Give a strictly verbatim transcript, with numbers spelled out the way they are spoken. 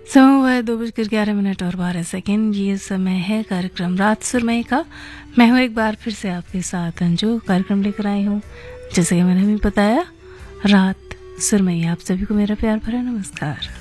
समय हुआ है दो बजकर ग्यारह मिनट और बारह सेकेंड। ये समय है कार्यक्रम रात सुरमई का। मैं हूँ एक बार फिर से आपके साथ अंजू, कार्यक्रम लेकर आई हूँ जैसे कि मैंने भी बताया, रात सुरमई। आप सभी को मेरा प्यार भरा नमस्कार।